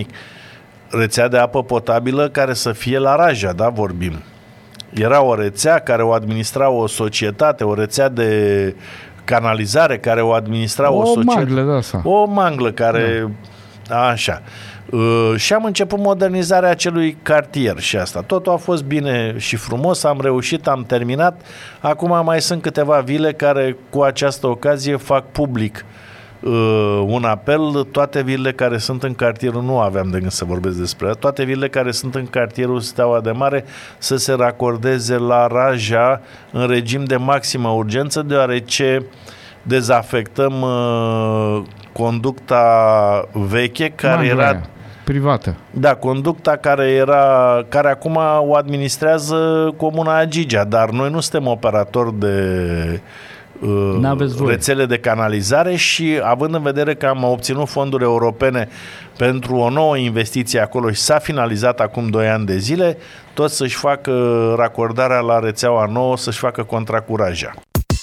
rețea de apă potabilă care să fie la Raja, da, vorbim. Era o rețea care o administra o societate, o rețea de canalizare care o administra o societate. Manglă de asta. O manglă care... Da. Așa. Și am început modernizarea acelui cartier și asta. Totul a fost bine și frumos, am reușit, am terminat. Acum mai sunt câteva vile care cu această ocazie fac public un apel. Toate vilele care sunt în cartierul, nu aveam de gând să vorbesc despre asta, toate vilele care sunt în cartierul Steaua de Mare să se racordeze la Raja în regim de maximă urgență, deoarece dezafectăm conducta veche care era privată. Da, conducta care acum o administrează Comuna Agigea, dar noi nu suntem operatori de rețele de canalizare și având în vedere că am obținut fonduri europene pentru o nouă investiție acolo și s-a finalizat acum 2 ani de zile, tot să-și facă racordarea la rețeaua nouă, să-și facă contract cu Raja.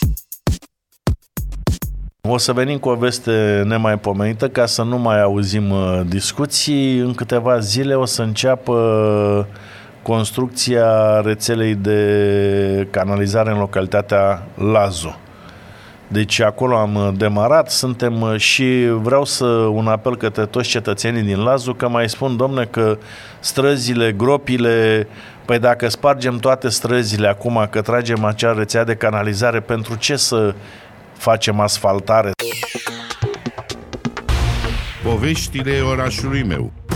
O să venim cu o veste nemaipomenită ca să nu mai auzim discuții. În câteva zile o să înceapă construcția rețelei de canalizare în localitatea Lazu. Deci acolo am demarat, suntem și vreau un apel către toți cetățenii din Lazu, că mai spun, domne, că străzile, gropile, păi dacă spargem toate străzile acum, că tragem acea rețea de canalizare, pentru ce să facem asfaltare? Poveștile orașului meu.